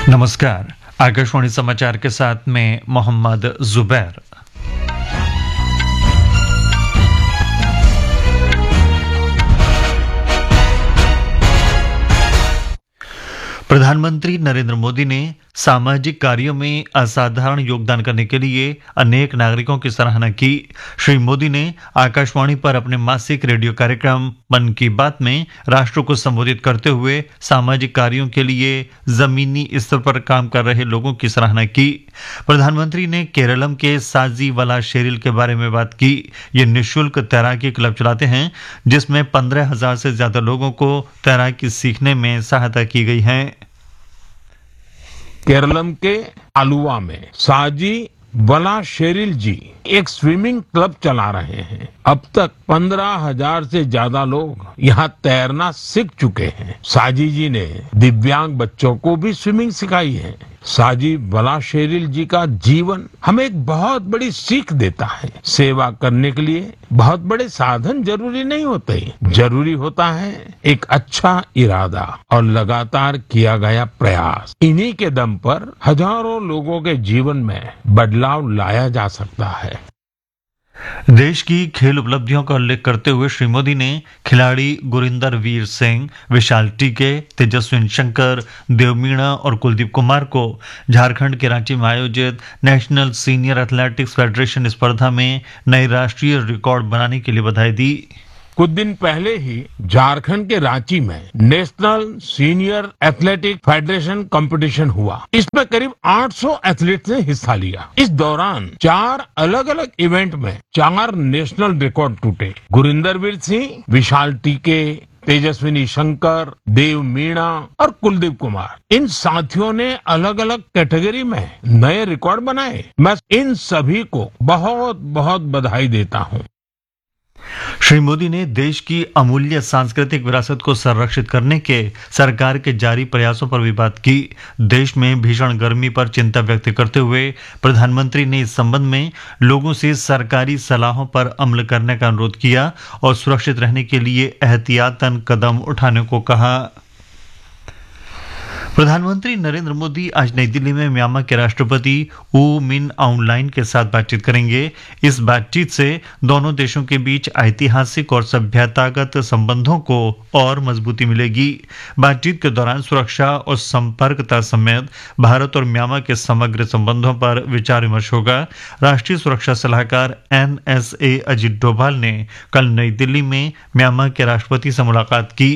नमस्कार। आकाशवाणी समाचार के साथ में मोहम्मद जुबैर। प्रधानमंत्री नरेंद्र मोदी ने सामाजिक कार्यों में असाधारण योगदान करने के लिए अनेक नागरिकों की सराहना की। श्री मोदी ने आकाशवाणी पर अपने मासिक रेडियो कार्यक्रम मन की बात में राष्ट्र को संबोधित करते हुए सामाजिक कार्यों के लिए जमीनी स्तर पर काम कर रहे लोगों की सराहना की। प्रधानमंत्री ने केरलम के साजी वाला शेरिल के बारे में बात की। ये निःशुल्क तैराकी क्लब चलाते हैं जिसमें 15,000 से ज्यादा लोगों को तैराकी सीखने में सहायता की गई है। केरलम के आलुवा में साजी वला शेरिल जी एक स्विमिंग क्लब चला रहे हैं। अब तक 15,000 से ज्यादा लोग यहाँ तैरना सीख चुके हैं। साजी जी ने दिव्यांग बच्चों को भी स्विमिंग सिखाई है। साजी वला शेरिल जी का जीवन हमें एक बहुत बड़ी सीख देता है। सेवा करने के लिए बहुत बड़े साधन जरूरी नहीं होते, जरूरी होता है एक अच्छा इरादा और लगातार किया गया प्रयास। इन्हीं के दम पर हजारों लोगों के जीवन में बदलाव लाया जा सकता है। देश की खेल उपलब्धियों का उल्लेख करते हुए श्री मोदी ने खिलाड़ी गुरिंदर वीर सिंह, विशाल टीके, तेजस्विन शंकर, देवमीणा और कुलदीप कुमार को झारखंड के रांची में आयोजित नेशनल सीनियर एथलेटिक्स फेडरेशन स्पर्धा में नए राष्ट्रीय रिकॉर्ड बनाने के लिए बधाई दी। कुछ दिन पहले ही झारखंड के रांची में national senior athletic federation competition हुआ। इसमें करीब 800 एथलीट्स ने हिस्सा लिया। इस दौरान 4 अलग अलग इवेंट में 4 नेशनल रिकॉर्ड टूटे। गुरिंदर वीर सिंह, विशाल टीके, तेजस्विनी शंकर, देव मीणा और कुलदीप कुमार, इन साथियों ने अलग अलग कैटेगरी में नए रिकॉर्ड बनाए। मैं इन सभी को बहुत बहुत बधाई देता हूँ। श्री मोदी ने देश की अमूल्य सांस्कृतिक विरासत को संरक्षित करने के सरकार के जारी प्रयासों पर भी बात की। देश में भीषण गर्मी पर चिंता व्यक्त करते हुए प्रधानमंत्री ने इस संबंध में लोगों से सरकारी सलाहों पर अमल करने का अनुरोध किया और सुरक्षित रहने के लिए एहतियातन कदम उठाने को कहा। प्रधानमंत्री नरेंद्र मोदी आज नई दिल्ली में म्यांमार के राष्ट्रपति ऊ मिन आउंग लाइन के साथ बातचीत करेंगे। इस बातचीत से दोनों देशों के बीच ऐतिहासिक और सभ्यतागत संबंधों को और मजबूती मिलेगी। बातचीत के दौरान सुरक्षा और संपर्कता समेत भारत और म्यांमार के समग्र संबंधों पर विचार विमर्श होगा। राष्ट्रीय सुरक्षा सलाहकार NSA अजित डोभाल ने कल नई दिल्ली में म्यांमार के राष्ट्रपति से मुलाकात की।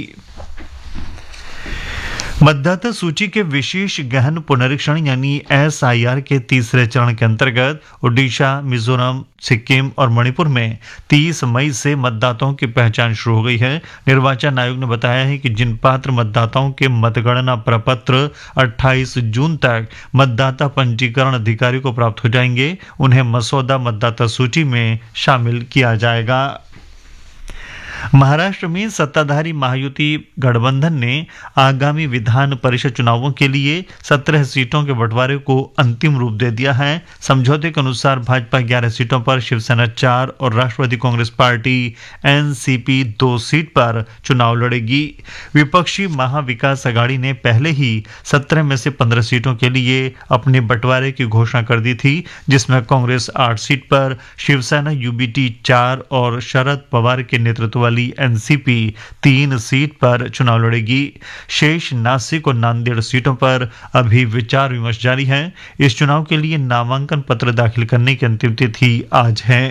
मतदाता सूची के विशेष गहन पुनरीक्षण यानी SIR के तीसरे चरण के अंतर्गत ओडिशा, मिजोरम, सिक्किम और मणिपुर में 30 मई से मतदाताओं की पहचान शुरू हो गई है। निर्वाचन आयोग ने बताया है कि जिन पात्र मतदाताओं के मतगणना प्रपत्र 28 जून तक मतदाता पंजीकरण अधिकारी को प्राप्त हो जाएंगे, उन्हें मसौदा मतदाता सूची में शामिल किया जाएगा। महाराष्ट्र में सत्ताधारी महायुति गठबंधन ने आगामी विधान परिषद चुनावों के लिए 17 सीटों के बंटवारे को अंतिम रूप दे दिया है। समझौते के अनुसार भाजपा 11 सीटों पर, शिवसेना 4 और राष्ट्रवादी कांग्रेस पार्टी NCP 2 सीट पर चुनाव लड़ेगी। विपक्षी महाविकास अघाड़ी ने पहले ही 17 में से 15 सीटों के लिए अपने बंटवारे की घोषणा कर दी थी, जिसमें कांग्रेस 8 सीट पर, शिवसेना UBT 4 और शरद पवार के नेतृत्व वाली NCP 3 सीट पर चुनाव लड़ेगी। शेष नासिक और नांदेड़ सीटों पर अभी विचार विमर्श जारी है। इस चुनाव के लिए नामांकन पत्र दाखिल करने की अंतिम तिथि आज है।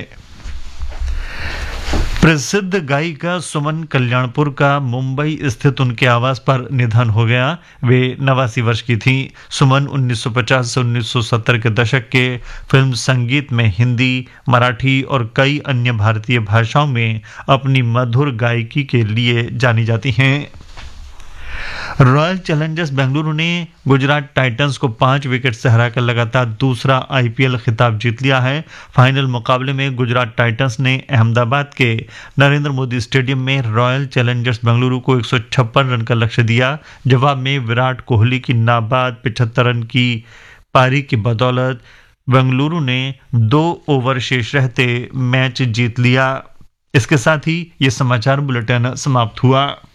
प्रसिद्ध गायिका सुमन कल्याणपुर का मुंबई स्थित उनके आवास पर निधन हो गया। वे 89 वर्ष की थीं। सुमन 1950 से 1970 के दशक के फिल्म संगीत में हिंदी, मराठी और कई अन्य भारतीय भाषाओं में अपनी मधुर गायकी के लिए जानी जाती हैं। रॉयल चैलेंजर्स बेंगलुरु ने गुजरात टाइटंस को 5 विकेट से हराकर लगातार दूसरा IPL खिताब जीत लिया है। फाइनल मुकाबले में गुजरात टाइटंस ने अहमदाबाद के नरेंद्र मोदी स्टेडियम में रॉयल चैलेंजर्स बेंगलुरु को 156 रन का लक्ष्य दिया। जवाब में विराट कोहली की नाबाद 75 रन की पारी की बदौलत बेंगलुरु ने 2 ओवर शेष रहते मैच जीत लिया। इसके साथ ही ये समाचार बुलेटिन समाप्त हुआ।